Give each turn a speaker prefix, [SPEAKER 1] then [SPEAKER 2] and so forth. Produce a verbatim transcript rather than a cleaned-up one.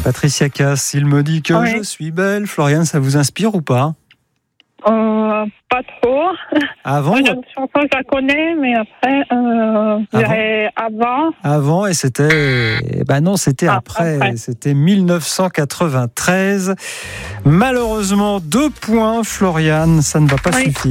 [SPEAKER 1] Patricia Cass, il me dit que
[SPEAKER 2] Oui.
[SPEAKER 1] je suis belle. Floriane, ça vous inspire ou pas?
[SPEAKER 2] Euh, pas trop.
[SPEAKER 1] Avant,
[SPEAKER 2] Moi, la chanson, je la connais, mais après, euh, je dirais avant.
[SPEAKER 1] Avant, et c'était... Ben non, c'était
[SPEAKER 2] Ah,
[SPEAKER 1] après.
[SPEAKER 2] après.
[SPEAKER 1] C'était mille neuf cent quatre-vingt-treize. Malheureusement, deux points, Floriane, ça ne va pas
[SPEAKER 2] Oui.
[SPEAKER 1] suffire.